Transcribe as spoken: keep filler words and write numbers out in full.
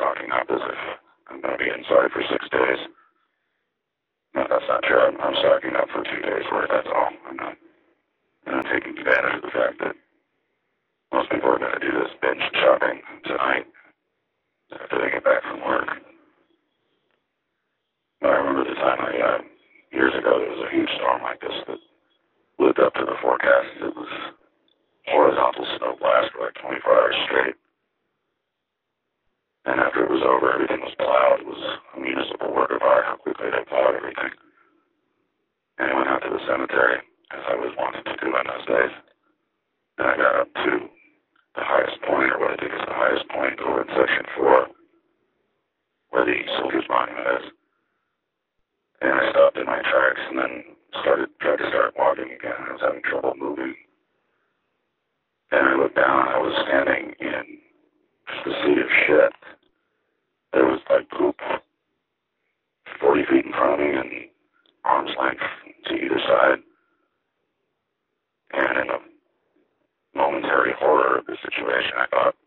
stocking up as if I'm going to be inside for six days. No, that's not true. I'm, I'm stocking up for two days' worth, that's all. I'm not, I'm not taking advantage of the fact that most people are going to do this binge shopping tonight after they get back from work. But I remember the time I, uh, years ago, there was a huge storm like this that lived up to the forecast. It was horizontal snow blast for like twenty-four hours straight. And after it was over, everything was plowed. It was a municipal work of art how quickly they plowed everything. And I went out to the cemetery, as I was wanted to do on those days. And I got up to the highest point, or what I think is the highest point, over in section four, where the Soldiers Monument is. And I stopped in my tracks and then started, tried to start walking again. I was having trouble moving. And I looked down, and I was standing in just a sea of shit. There was like poop forty feet in front of me and arm's length to either side. And in a momentary horror of the situation, I thought,